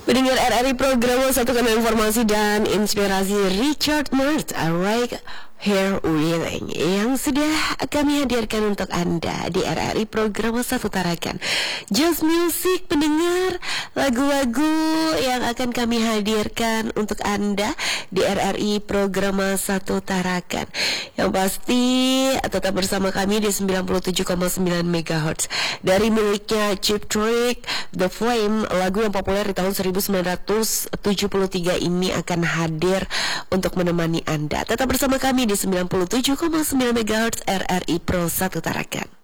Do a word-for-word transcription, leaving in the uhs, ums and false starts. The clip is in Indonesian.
Mendengar R R I program satu kanal informasi dan inspirasi Richard Mart, Right Here Willing, yang sudah kami hadirkan untuk Anda di R R I program satu Tarakan. Just Music, pendengar lagu-lagu yang akan kami hadirkan untuk Anda di R R I program satu Tarakan. Yang pasti tetap bersama kami di sembilan puluh tujuh koma sembilan megahertz. Dari miliknya Cheap Trick, The Flame, lagu yang populer di tahun seribu sembilan ratus tujuh puluh tiga ini akan hadir untuk menemani Anda. Tetap bersama kami di sembilan puluh tujuh koma sembilan megahertz R R I Pro satu Tarakan.